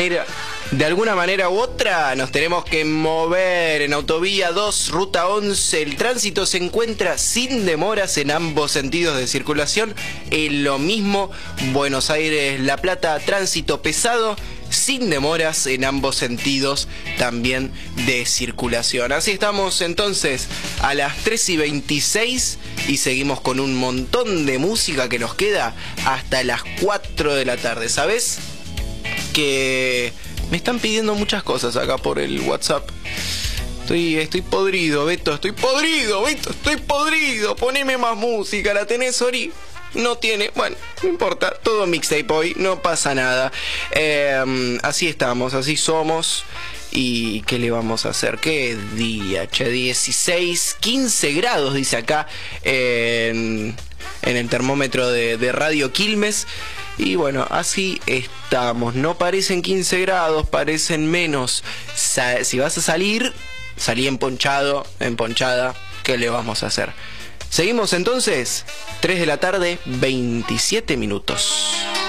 De alguna manera u otra nos tenemos que mover en Autovía 2, Ruta 11. El tránsito se encuentra sin demoras en ambos sentidos de circulación. En lo mismo, Buenos Aires, La Plata, tránsito pesado, sin demoras en ambos sentidos también de circulación. Así estamos entonces a las 3:26 y seguimos con un montón de música que nos queda hasta las 4 de la tarde. ¿Sabes? Que me están pidiendo muchas cosas acá por el WhatsApp. Estoy podrido, Beto, estoy podrido. Poneme más música, ¿la tenés, Ori? No tiene, bueno, no importa, todo mixtape hoy, no pasa nada. Así estamos, así somos. ¿Y qué le vamos a hacer? ¿Qué día? 16, 15 grados, dice acá en el termómetro de Radio Quilmes. Y bueno, así estamos. No parecen 15 grados, parecen menos. Si vas a salir, salí emponchado, emponchada. ¿Qué le vamos a hacer? Seguimos entonces, 3 de la tarde, 27 minutos.